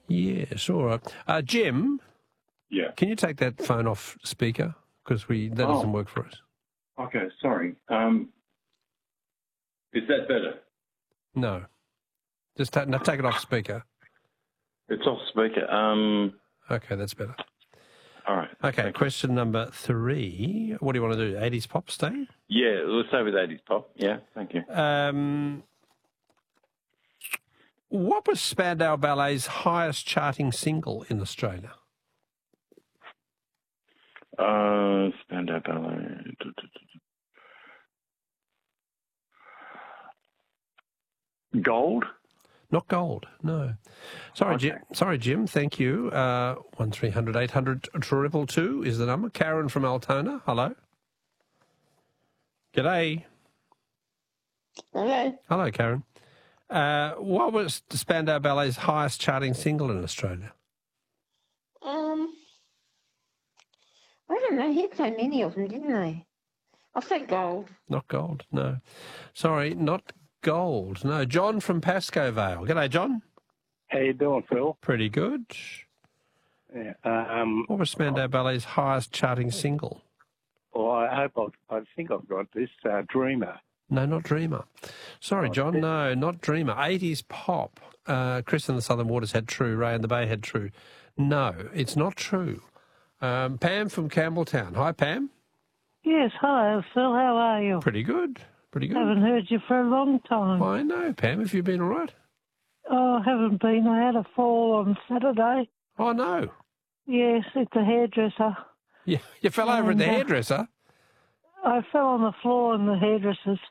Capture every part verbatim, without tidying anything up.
Yes, all right. Uh, Jim, Yeah. can you take that phone off speaker? Because we that Oh. doesn't work for us. Okay, sorry. Um, is that better? No. Just ta- no, take it off speaker. It's off speaker. Um, Okay, that's better. all right. Okay, Thank question number three. What do you want to do? eighties pop stay? you. Yeah, let's stay with eighties pop. Yeah, thank you. Um, what was Spandau Ballet's highest charting single in Australia? Uh, Spandau Ballet. Gold? Not gold, no. Sorry, Okay. Jim. Sorry, Jim. Thank you. Uh, one three hundred eight hundred triple two is the number. Karen from Altona. Hello. G'day. Hello. Hello, Karen. Uh, what was Spandau Ballet's highest charting single in Australia? Um, I don't know. He had so many of them, didn't they? I'll say gold. Not gold, no. Sorry, not gold. No. John from Pascoe Vale. G'day, John. How you doing, Phil? Pretty good. Yeah. Um, What was Spandau Ballet's highest charting single? well, I hope I've, I think I've got this. Uh, Dreamer. No, not Dreamer. Sorry, Oh, John. shit. No, not Dreamer. eighties pop. Uh, Chris and the Southern Waters had True. Ray and the Bay had True. No, it's not True. Um, Pam from Campbelltown. Hi, Pam. Yes, hello, Phil. How are you? Pretty good. Pretty good. Haven't heard you for a long time. I know, Pam. Have you been all right? Oh, I haven't been. I had a fall on Saturday. Oh, no. Yes, at the hairdresser. You, you fell over at the And, uh, hairdresser? I fell on the floor in the hairdresser's,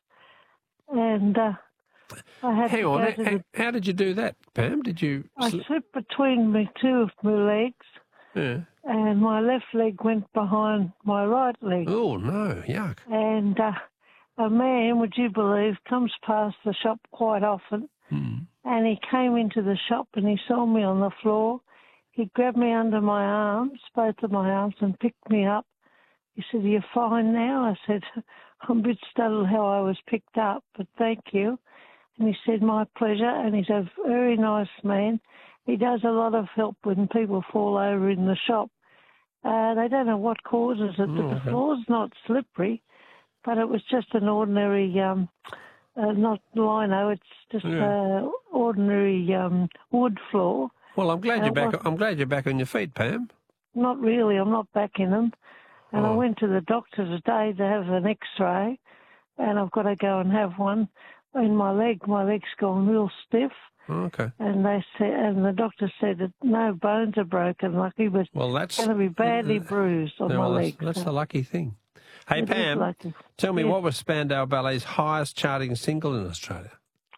and uh, I had Hang to on. go How, to how, the... how did you do that, Pam? Did you... I slip? slipped between me two of my legs, Yeah. and my left leg went behind my right leg. Oh, no. Yuck. And uh, a man, would you believe, comes past the shop quite often, Hmm. and he came into the shop and he saw me on the floor. He grabbed me under my arms, both of my arms, and picked me up. He said, "Are you fine now?" I said, "I'm a bit startled how I was picked up, but thank you." And he said, "My pleasure." And he's a very nice man. He does a lot of help when people fall over in the shop. Uh, they don't know what causes it, but Oh, the okay. floor's not slippery, but it was just an ordinary, um, uh, not lino, it's just Yeah. uh, ordinary um, wood floor. Well, I'm glad Uh, you're back. what- I'm glad you're back on your feet, Pam. Not really, I'm not back in them. And I Oh. went to the doctor today to have an x-ray, and I've got to go and have one in my leg. My leg's gone real stiff, Oh, okay. and they said, and the doctor said that no bones are broken, lucky, but Well, that's it's going to be badly uh, bruised on no, my well, that's, leg. that's so the lucky thing. Hey, it is Pam, lucky. tell me, Yes. what was Spandau Ballet's highest charting single in Australia?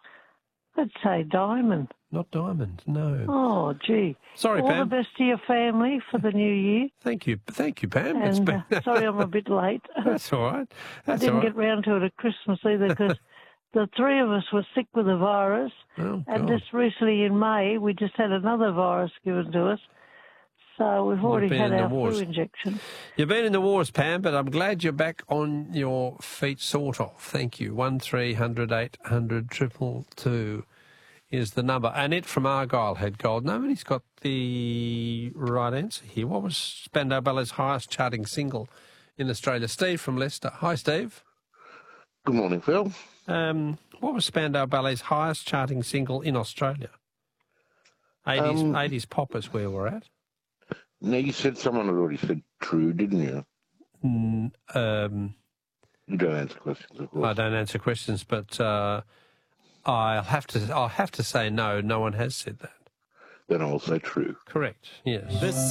I'd say Diamond. Not Diamond, no. Oh, gee. Sorry, All Pam. the best to your family for the new year. Thank you. Thank you, Pam. It's And been... uh, sorry I'm a bit late. That's all right. I That's didn't all right. get round to it at Christmas either because the three of us were sick with the virus. Oh, And God. just recently in May, we just had another virus given to us. So we've already been had in the our wars. flu injection. You've been in the wars, Pam, but I'm glad you're back on your feet, sort of. Thank you. One three hundred eight hundred triple two is the number. Annette from Argyle had gold. Nobody's got the right answer here. What was Spandau Ballet's highest charting single in Australia? Steve from Leicester. Hi, Steve. Good morning, Phil. Um, what was Spandau Ballet's highest charting single in Australia? eighties, Um, eighties pop is where we're at. Now, you said someone had already said true, didn't you? Mm, um, You don't answer questions, of course. I don't answer questions, but uh, I'll have to. I'll have to say no. No one has said that. Then I'll say true. Correct. Yes.